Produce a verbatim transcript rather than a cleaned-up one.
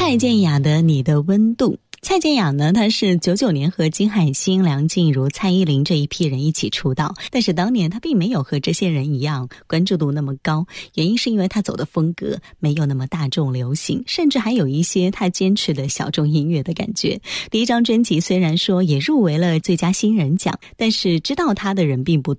蔡健雅的《你的温度》。蔡健雅呢，她是九九年和金海心、梁静茹、蔡依林这一批人一起出道，但是当年她并没有和这些人一样关注度那么高，原因是因为她走的风格没有那么大众流行，甚至还有一些她坚持的小众音乐的感觉。第一张专辑虽然说也入围了最佳新人奖，但是知道她的人并不